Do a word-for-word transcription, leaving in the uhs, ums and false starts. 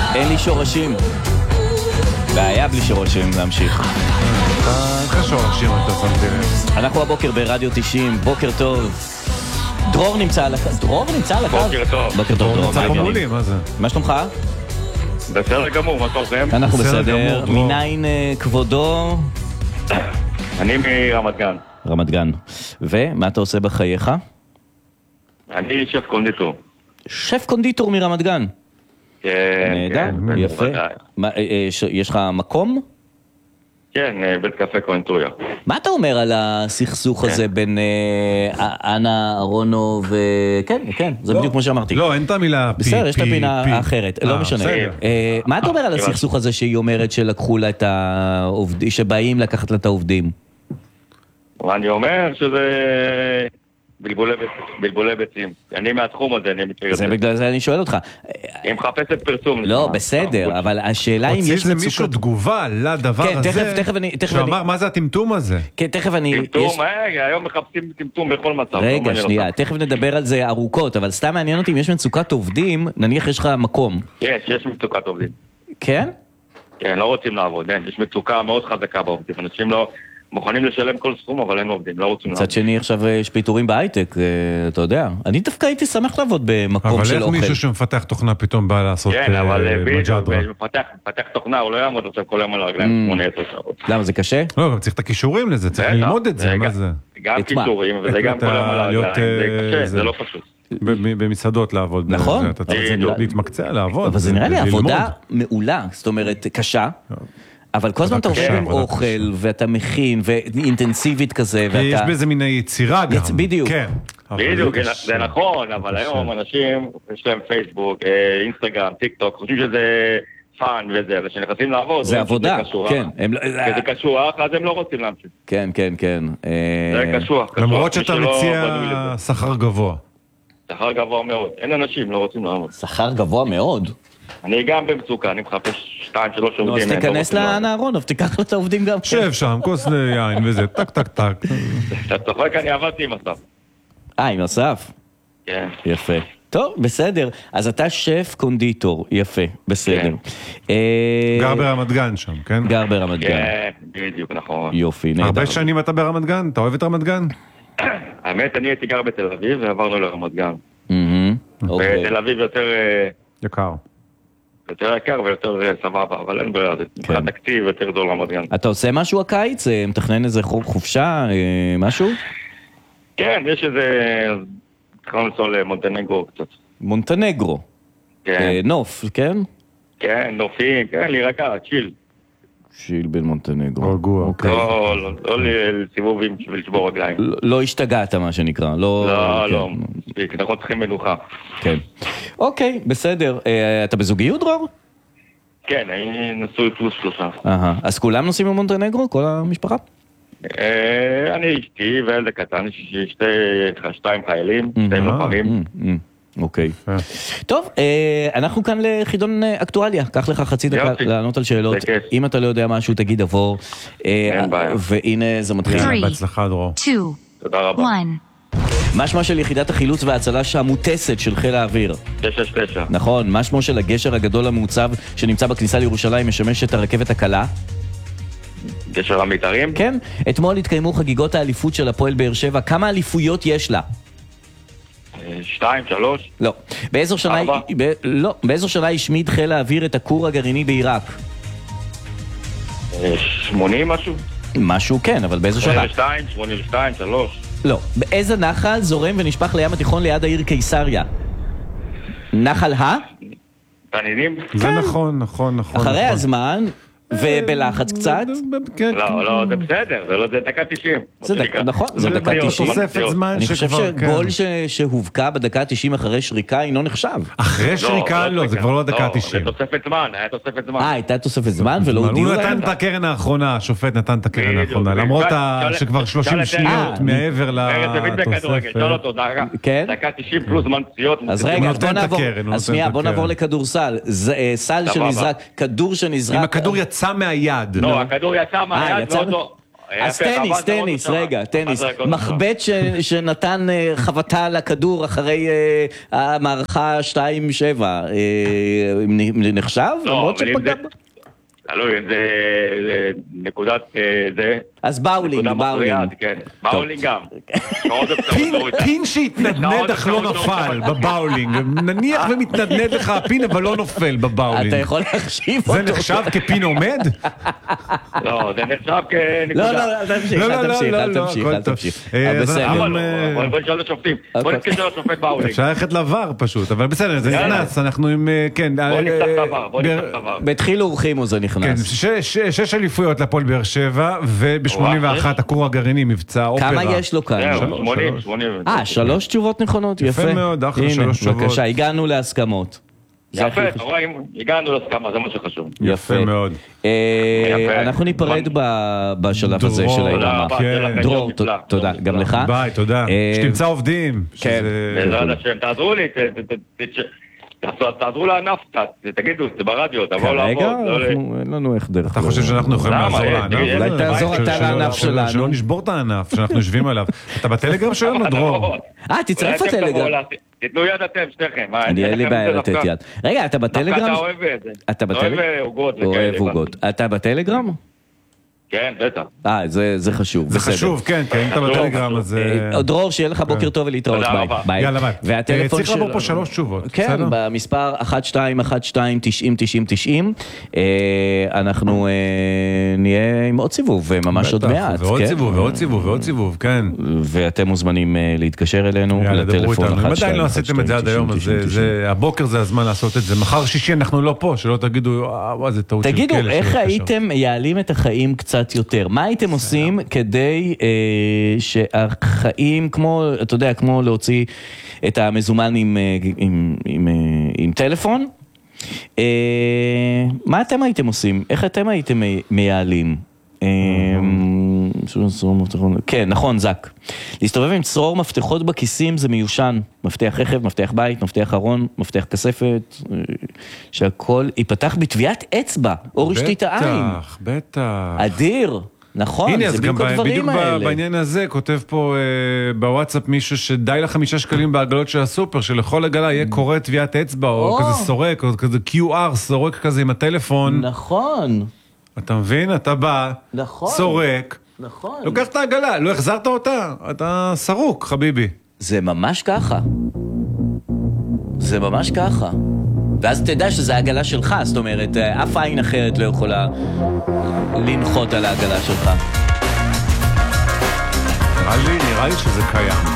אין לי שורשים. בעיה בלי שורשים להמשיך. איך שורשים אתה שמתי לב? אנחנו הבוקר ברדיו תשעים, בוקר טוב. דרור נמצא על הקו. דרור נמצא על הקו? בוקר טוב. בוקר טוב, דרור. נמצא פה מולי, מה זה? מה שלומך? בסדר גמור, מה שלומכם? אנחנו בסדר בסדר. גמור, דרור. מניין אה, כבודו? אני מרמת גן. רמת גן. ומה אתה עושה בחייך? אני שף קונדיטור. שף קונדיטור מרמת גן. כן, נהדר, כן, יפה. בוודאי. מה, אה, אה, ש- יש לך מקום? כן, אה, בית קפה קוינטוריה. מה אתה אומר על הסכסוך הזה בין אה, אנה אהרונוב ו... כן, כן, זה בדיוק כמו שאמרתי. לא, אין את המילה פי, בסדר, יש את פי, הפינה פי. האחרת, לא אה, משנה. בסדר. אה, מה אתה אומר על כיוון- הסכסוך הזה שהיא אומרת שלקחו לה את העובדים, שבאים לקחת לה את העובדים? אני אומר שזה בלבולי ביצ- בלבולי ביצים. אני מהתחום הזה, אני מכיר את זה זה. בגלל זה אני שואל אותך. היא מחפשת פרסום. לא, נשמע. בסדר, אבל השאלה אם הוציא יש למישהו מצוקות... תגובה לדבר כן, תכף, הזה, תכף אני- תכף שאמר אני- מה זה הטמטום הזה? כן, תכף אני... יש- טמטום, רגע, היום מחפשים טמטום בכל מצב. לא רגע, מעניין שנייה, אותם. תכף נדבר על זה ארוכות, אבל סתם מעניין אותי אם יש מצוקת עובדים, נניח יש לך מקום. יש, יש מצוקת עובדים. כן? כן, לא רוצים לעבוד, אין. יש מצוקה מאוד חזקה בעובדים. אנשים לא מוכנים לשלם כל סכום, אבל אין עובדים, לא רוצים לעבוד. מצד שני עכשיו יש פיטורים בהייטק, אה, אתה יודע. אני דווקא הייתי שמח לעבוד במקום אבל של איך אוכל. מישהו שמפתח תוכנה פתאום בא לעשות כן, אבל אה, בדיוק, מג'דרה? מפתח מפתח תוכנה, הוא לא יעמוד עכשיו כל היום על הרגליים שמונה עשר שעות. למה, זה קשה? לא, גם צריך את הכישורים לזה, צריך בטח, ללמוד את זה, רגע. מה זה? גם את מה? קישורים, וזה גם את כל היום על להיות, הרגליים, זה אה, קשה, זה- זה לא פשוט. ב- במסעדות לעבוד. נכון. זה, אתה צריך אבל זה נראה- להתמקצע, לעבוד. אבל זה נראה לי ללמוד. עבודה מעולה, זאת אומרת, קשה. אבל כל הזמן אתה קשה, עובד עם עבודה אוכל, ואתה מכין, ואינטנסיבית כזה, ויש ואתה... בזה מיני יצירה גם. יצ- בדיוק. כן. אבל בדיוק, זה זה- קשה. זה נכון, אבל קשה. היום אנשים, יש להם פייסבוק, אה, אינסטגרם, טיק טוק, חושבים שזה פאן וזה, אבל כשנכנסים לעבוד, זה רואים שזה עבודה, קשוח. כן. הם לא- כשזה קשוח, אז הם לא רוצים להמשיך. כן, כן, כן. אה, זה קשוח, קשוח. למרות מי שאתה שלא מציע בנוי לזה. שכר גבוה. שכר גבוה מאוד. אין אנשים, לא רוצים לעבוד. שכר גבוה מאוד. אני גם במצוקה, אני מחפש שתיים, שלוש עובדים. נו, אז הם לא תיכנס רוצים לעבוד. לאנה אהרונוב, תיקח לו את העובדים גם. שב שם, כוס יין וזה, טק טק טק. אתה צוחק, אני עבדתי עם אסף. אה, עם אסף. כן. יפה. טוב, בסדר. אז אתה שף קונדיטור. יפה, בסדר. אה, גר ברמת גן שם, כן? גר ברמת גן. כן, בדיוק, נכון. יופי, נהדר. הרבה שנים אתה ברמת גן? אתה אוהב את רמת גן? האמת, אני הייתי גר בתל אביב ועברנו לרמת גן. מהמם, אוקיי. בתל אביב יותר... אה, יקר. יותר יקר ויותר אה, סבבה, אבל אין ברירה, זה מבחינת תקציב יותר זול רמת גן. אתה עושה משהו הקיץ? אה, מתכנן איזה חור- חופשה? אה, משהו? כן, יש איזה... התחלנו לנסוע למונטנגרו קצת. מונטנגרו. כן, אה, נוף, כן? כן, נופים, כן, להירגע, צ'יל. שיל בין מונטנגרו. רגוע. אוקיי. לא, לא, לא לסיבובים בשביל לשבור רגליים. לא- לא השתגעת, מה שנקרא. לא, לא, כן, לא, מספיק, אנחנו צריכים מנוחה. כן. אוקיי, בסדר. אה, אתה בזוגיות, דרור? כן, אני נשוי פלוס שלושה. אהה. אז כולם נוסעים למונטנגרו? כל המשפחה? אה, אני אשתי וילד הקטן, יש לי שתי- שתיים חיילים, שתי לוחמים. אמ, אמ, אוקיי. טוב, אה, אנחנו כאן לחידון אה, אקטואליה. קח לך חצי דקה יופי. לענות על שאלות. זה כיף. אם אתה לא יודע משהו, תגיד עבור. אה, אין בעיה. והנה זה מתחיל. Three. בהצלחה, דרור. two, תודה רבה. one. מה שמה של יחידת החילוץ וההצלה המוטסת של חיל האוויר? תשע תשע. נכון. מה שמו של הגשר הגדול המעוצב שנמצא בכניסה לירושלים משמש את הרכבת הקלה? גשר המתארים? כן. אתמול התקיימו חגיגות האליפות של הפועל באר שבע. כמה אליפויות יש לה? אה, שתיים, שלוש. לא. באיזו שנה... ארבע. ב... לא. באיזו שנה השמיד חיל האוויר את הכור הגרעיני בעיראק? אה, שמונים משהו? משהו כן, אבל באיזו שנה? שמונים ושתיים, שמונים ושתיים, שלוש. לא. באיזה נחל זורם ונשפך לים התיכון ליד העיר קיסריה? נחל ה? תנינים? זה נכון, נכון, נכון. אחרי נכון. הזמן, ובלחץ קצת. כן, לא, לא, זה בסדר, זה לא, זה דקה תשעים. זה דקה, נכון, זה דקה פניות, תשעים. תוספת זמן אני חושב שכבר, שגול כן. ש- שהובקע בדקה ה-תשעים אחרי שריקה אינו נחשב. אחרי שריקה לא, זה כבר לא דקה זה תשעים. תוספת זמן, היה תוספת זמן. אה, הייתה תוספת זמן ולא הוא הודיעו נתן להם? את הקרן האחרונה, השופט נתן את הקרן בדיוק, האחרונה, בדיוק. למרות שאל- ה- שאל- שכבר שלושים שאל את שניות אה, מעבר ארז דוד בכדורגל, שאל אותו, לתוספת. דקה, כן? דקה תשעים פלוס זמן פציעות. אז מוסיפים רגע, לו. אז בוא נותן את נעבור, הקרן, הוא אז נותן שנייה, את בוא הקרן. נעבור לכדורסל. ז- אה, סל סבבה. שנזרק, כדור שנזרק. אם הכדור יצא מהיד. לא, הכדור יצא אה, מהיד יצא ועוד מ- לא... אז טניס, טניס, רגע, טניס. מחבט שנתן חבטה לכדור אחרי המערכה שתיים שבע, נחשב? לא, אבל אם זה... תלוי, זה נקודת זה... אז באולינג, באולינג. באולינג גם. פין שהתנדנד אך לא נפל בבאולינג. נניח ומתנדנד לך הפין אבל לא נופל בבאולינג. אתה יכול להחשיב אותו. זה נחשב כפין עומד? לא, זה נחשב כנקודה. לא, לא, אל תמשיך, אל תמשיך, אל תמשיך, אל תמשיך. אבל לא, בוא נשאל לשופטים. בוא נתקשר לשופט באולינג. אפשר ללכת לבר פשוט, אבל בסדר, זה נכנס, אנחנו עם... כן. בוא נפתח לבר, בוא נפתח לבר. בתחילו אורחים זה נכנס. שש אליפויות לפועל באר שבע, וב-שמונים ואחת הכור הגרעיני, מבצע אופרה. כמה יש לו כאן? שמונים, שמונים. אה, שלוש תשובות נכונות, יפה. יפה מאוד, אחלה שלוש תשובות. הנה, בבקשה, הגענו להסכמות. יפה, רואים, הגענו להסכמה, זה מה שחשוב. יפה מאוד. אנחנו ניפרד בשלב הזה של היממה. דרור, תודה, גם לך. ביי, תודה. שתמצא עובדים. כן. בעזרת השם, תעזרו לי, תעזרו לענף קצת, תגידו, זה ברדיו, תבואו לעבוד. כרגע אין לנו איך דרך. אתה חושב שאנחנו יכולים לעזור לענף? אולי תעזור אתה לענף שלנו. שלא נשבור את הענף, שאנחנו יושבים עליו. אתה בטלגרם שלנו, דרור? אה, תצטרף לטלגרם. תתנו יד אתם, שניכם. אני אין לי בעיה לתת יד. רגע, אתה בטלגרם? אתה אוהב את זה. אתה בטלגרם? אוהב עוגות. אוהב עוגות. אתה בטלגרם? כן, בטח. אה, זה חשוב. זה חשוב, כן, כן, אם אתה בטלגרם, אז... דרור, שיהיה לך בוקר טוב ולהתראות, ביי. יאללה, ביי. והטלפון צריך לעבור פה שלוש תשובות, כן, במספר אחת שתיים אחת שתיים תשעים תשעים תשעים, אנחנו נהיה עם עוד סיבוב, ממש עוד מעט. ועוד סיבוב, ועוד סיבוב, ועוד סיבוב, כן. ואתם מוזמנים להתקשר אלינו, לטלפון אחת שתיים אחת שתיים. עדיין לא עשיתם את זה עד היום, אז הבוקר זה הזמן לעשות את זה. מחר שישי אנחנו לא פה, שלא תגידו, וואו, זה טעות של כלא. תגידו, איך הייתם מייעלים את החיים קצת יותר? מה הייתם עושים כדי אה, שהחיים, כמו, אתה יודע, כמו להוציא את המזומן עם, עם, עם, עם טלפון? אה, מה אתם הייתם עושים? איך אתם הייתם מייעלים? אה, כן, נכון, זק. להסתובב עם צרור מפתחות בכיסים זה מיושן. מפתח רכב, מפתח בית, מפתח ארון, מפתח כספת, שהכל ייפתח בטביעת אצבע, אור שתית העין. בטח, בטח. אדיר. נכון, זה בדיוק הדברים האלה. בדיוק בעניין הזה כותב פה בוואטסאפ מישהו שדי לחמישה שקלים בעגלות של הסופר, שלכל עגלה יהיה קורא טביעת אצבע, או כזה סורק, או כזה קיו אר, סורק כזה עם הטלפון. נכון. אתה מבין? אתה בא, סורק, לוקח את העגלה, לא החזרת אותה, אתה סרוק, חביבי. זה ממש ככה. זה ממש ככה. ואז תדע שזה העגלה שלך, זאת אומרת, אף עין אחרת לא יכולה לנחות על העגלה שלך. נראה לי, נראה לי שזה קיים.